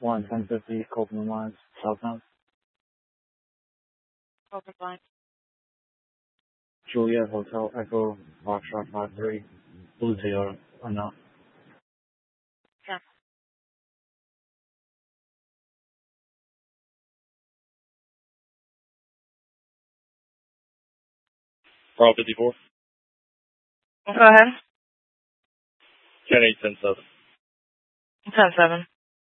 1050 Copeland Lines, Southbound. Open line. Juliet Hotel Echo Foxtrot 53 Blue Toyota unknown. Yeah. Bravo 54. Go ahead. 10-8, 10-7. 10-7.